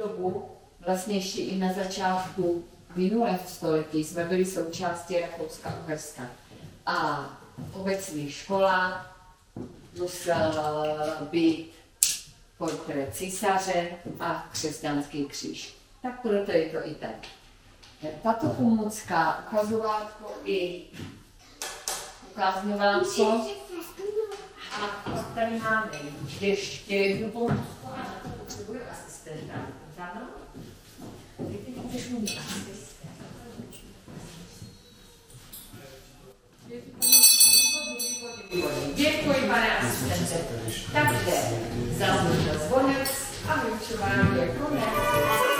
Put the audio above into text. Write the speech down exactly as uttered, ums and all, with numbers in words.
dobu, vlastně ještě i na začátku minulého století, jsme byli součástí Rakouska-Uherska. A obecní škola musela být portrét císaře a křesťanský kříž. Tak proto je to i tak. Tato pomůcka, ukazovátko i ukázňovátko. A pak tady máme ještě jednu pomůcku a na to potřebuje asistenta. Ano? Děkuji, pane asistente. Takže zazvonil zvonec a vyučování je konec.